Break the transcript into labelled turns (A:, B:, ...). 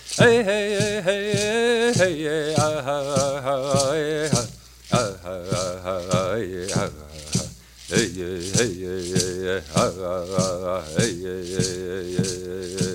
A: Hey, hey, hey, hey, ah, ah, ah, hey, ah, ah, ah, ah, hey, ah, hey, hey, hey, hey, ah, ah, hey, hey, hey, hey,